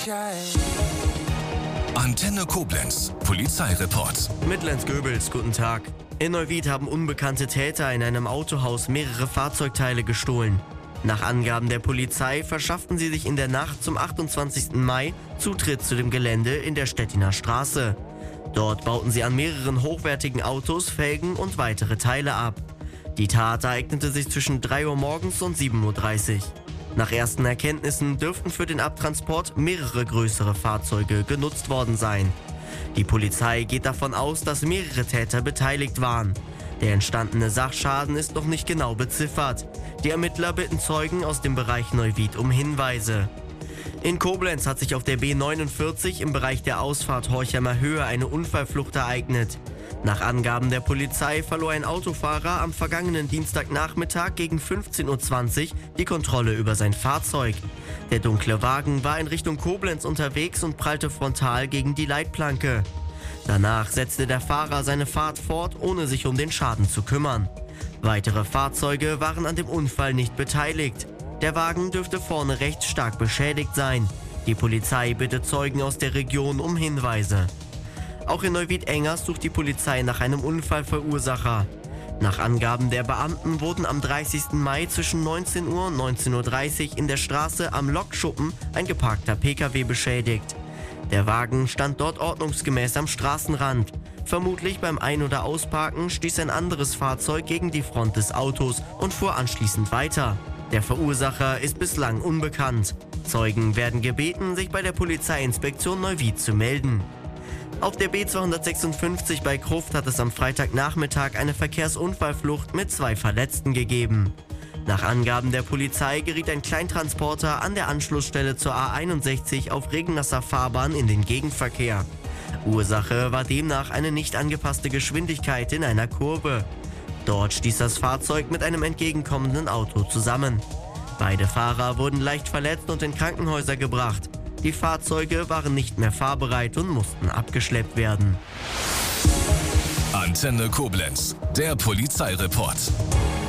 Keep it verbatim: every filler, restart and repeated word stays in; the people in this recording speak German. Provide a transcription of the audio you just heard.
Antenne Koblenz, Polizeireport. Mit Lenz Goebels, guten Tag. In Neuwied haben unbekannte Täter in einem Autohaus mehrere Fahrzeugteile gestohlen. Nach Angaben der Polizei verschafften sie sich in der Nacht zum achtundzwanzigsten Mai Zutritt zu dem Gelände in der Stettiner Straße. Dort bauten sie an mehreren hochwertigen Autos Felgen und weitere Teile ab. Die Tat ereignete sich zwischen drei Uhr morgens und sieben Uhr dreißig. Nach ersten Erkenntnissen dürften für den Abtransport mehrere größere Fahrzeuge genutzt worden sein. Die Polizei geht davon aus, dass mehrere Täter beteiligt waren. Der entstandene Sachschaden ist noch nicht genau beziffert. Die Ermittler bitten Zeugen aus dem Bereich Neuwied um Hinweise. In Koblenz hat sich auf der B neunundvierzig im Bereich der Ausfahrt Horchheimer Höhe eine Unfallflucht ereignet. Nach Angaben der Polizei verlor ein Autofahrer am vergangenen Dienstagnachmittag gegen fünfzehn Uhr zwanzig die Kontrolle über sein Fahrzeug. Der dunkle Wagen war in Richtung Koblenz unterwegs und prallte frontal gegen die Leitplanke. Danach setzte der Fahrer seine Fahrt fort, ohne sich um den Schaden zu kümmern. Weitere Fahrzeuge waren an dem Unfall nicht beteiligt. Der Wagen dürfte vorne recht stark beschädigt sein. Die Polizei bittet Zeugen aus der Region um Hinweise. Auch in Neuwied-Engers sucht die Polizei nach einem Unfallverursacher. Nach Angaben der Beamten wurden am dreißigsten Mai zwischen neunzehn Uhr und neunzehn Uhr dreißig in der Straße am Lokschuppen ein geparkter Pkw beschädigt. Der Wagen stand dort ordnungsgemäß am Straßenrand. Vermutlich beim Ein- oder Ausparken stieß ein anderes Fahrzeug gegen die Front des Autos und fuhr anschließend weiter. Der Verursacher ist bislang unbekannt. Zeugen werden gebeten, sich bei der Polizeiinspektion Neuwied zu melden. Auf der B zweihundertsechsundfünfzig bei Kruft hat es am Freitagnachmittag eine Verkehrsunfallflucht mit zwei Verletzten gegeben. Nach Angaben der Polizei geriet ein Kleintransporter an der Anschlussstelle zur A einundsechzig auf regennasser Fahrbahn in den Gegenverkehr. Ursache war demnach eine nicht angepasste Geschwindigkeit in einer Kurve. Dort stieß das Fahrzeug mit einem entgegenkommenden Auto zusammen. Beide Fahrer wurden leicht verletzt und in Krankenhäuser gebracht. Die Fahrzeuge waren nicht mehr fahrbereit und mussten abgeschleppt werden. Antenne Koblenz, der Polizeireport.